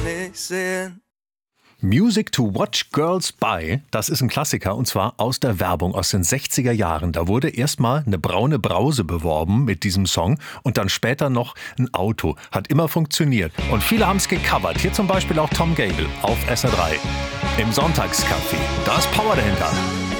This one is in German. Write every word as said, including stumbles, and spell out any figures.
nicht sehen. Music to Watch Girls Buy, das ist ein Klassiker und zwar aus der Werbung aus den sechziger Jahren. Da wurde erstmal eine braune Brause beworben mit diesem Song und dann später noch ein Auto. Hat immer funktioniert und viele haben es gecovert. Hier zum Beispiel auch Tom Gable auf S R drei. Im Sonntagscafé. Da ist Power dahinter.